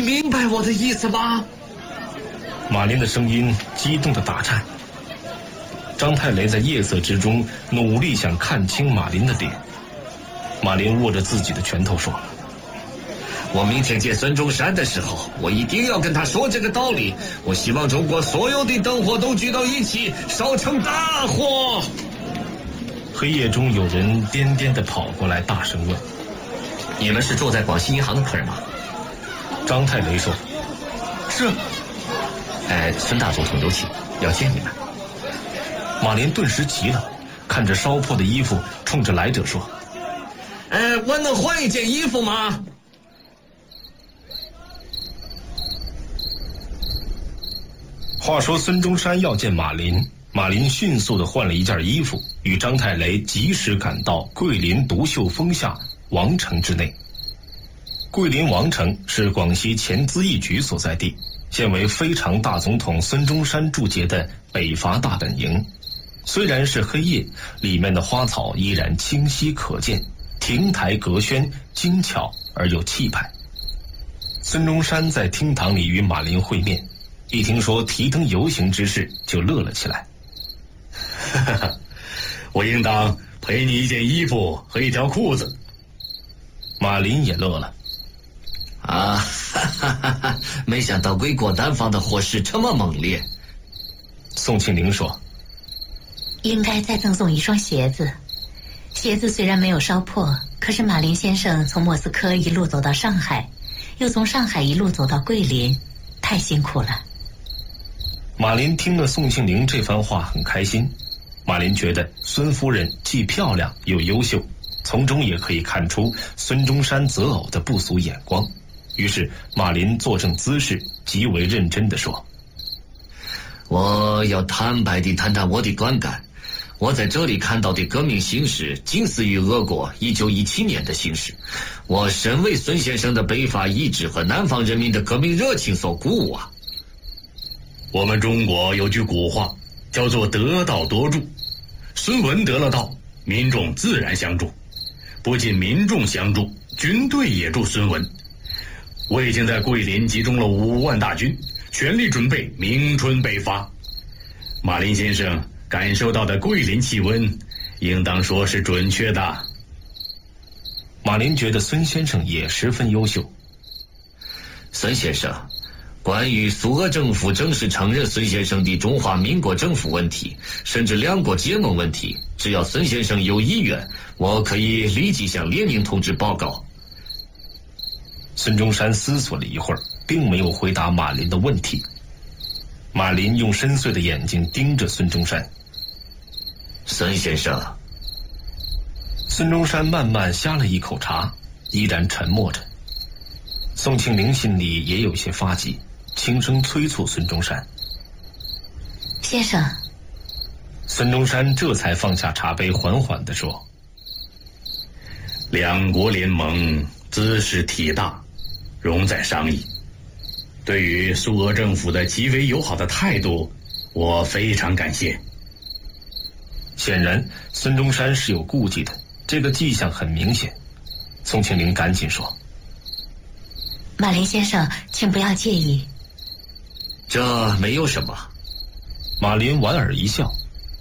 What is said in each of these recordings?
明白我的意思吗？ 马林的声音激动地打颤。张太雷在夜色之中努力想看清马林的脸。马林握着自己的拳头说： 我明天见孙中山的时候，我一定要跟他说这个道理。我希望中国所有的灯火都聚到一起，烧成大火。 黑夜中有人颠颠地跑过来，大声问： 你们是住在广西银行的客人吗？ 张太雷说： 是。孙大总统有请，要见你们。 马林顿时急了，看着烧破的衣服，冲着来者说： 我能换一件衣服吗？ 话说孙中山要见马林，马林迅速地换了一件衣服，与张太雷及时赶到桂林独秀峰下王城之内。桂林王城是广西前咨议局所在地，现为非常大总统孙中山驻节的北伐大本营。虽然是黑夜，里面的花草依然清晰可见，亭台阁轩精巧而有气派。孙中山在厅堂里与马林会面，一听说提灯游行之事，就乐了起来。 我应当赔你一件衣服和一条裤子。 马林也乐了。 没想到归国南方的火势这么猛烈。 宋庆龄说： 应该再赠送一双鞋子。鞋子虽然没有烧破，可是马林先生从莫斯科一路走到上海，又从上海一路走到桂林，太辛苦了。 马林听了宋庆龄这番话很开心。马林觉得孙夫人既漂亮又优秀，从中也可以看出孙中山择偶的不俗眼光。于是马林坐正姿势，极为认真地说： 我要坦白地谈谈我的观感。我在这里看到的革命形势近似于俄国1917年的形势。我深为孙先生的北伐意志和南方人民的革命热情所鼓舞啊。 我们中国有句古话叫做得道多助，孙文得了道，民众自然相助。不仅民众相助，军队也助孙文。我已经在桂林集中了5万大军，全力准备明春北伐。马林先生感受到的桂林气温，应当说是准确的。 马林觉得孙先生也十分优秀。 孙先生，关于苏俄政府正式承认孙先生的中华民国政府问题，甚至两国结盟问题，只要孙先生有意愿，我可以立即向列宁同志报告。 孙中山思索了一会儿，并没有回答马林的问题。马林用深邃的眼睛盯着孙中山。 孙先生。 孙中山慢慢呷了一口茶，依然沉默着。宋庆龄心里也有些发急，轻声催促孙中山： 先生。 孙中山这才放下茶杯，缓缓地说： 两国联盟姿势体大，容在商议。对于苏俄政府的极为友好的态度，我非常感谢。 显然孙中山是有顾忌的，这个迹象很明显。宋庆龄赶紧说： 马林先生，请不要介意。 这没有什么。 马林莞尔一笑：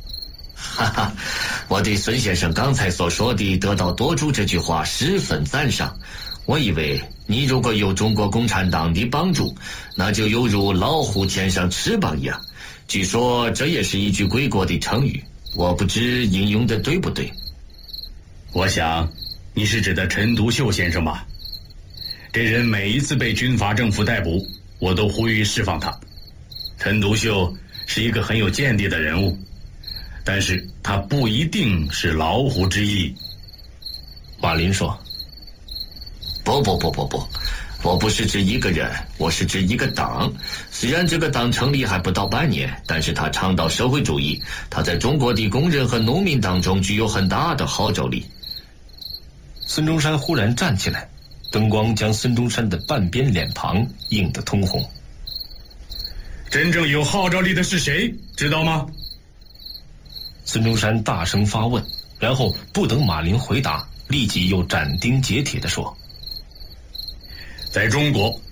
我对孙先生刚才所说的得道多助这句话十分赞赏。我以为你如果有中国共产党的帮助，那就犹如老虎牵上翅膀一样。据说这也是一句归国的成语，我不知应用的对不对。 我想你是指的陈独秀先生吧？这人每一次被军阀政府逮捕，我都呼吁释放他。陈独秀是一个很有见地的人物，但是他不一定是老虎之一。 马林说： 不，我不是指一个人，我是指一个党。虽然这个党成立还不到半年，但是他倡导社会主义，他在中国的工人和农民当中具有很大的号召力。 孙中山忽然站起来，灯光将孙中山的半边脸庞映得通红。 真正有号召力的是谁，知道吗？ 孙中山大声发问，然后不等马林回答，立即又斩钉截铁地说： 在中国，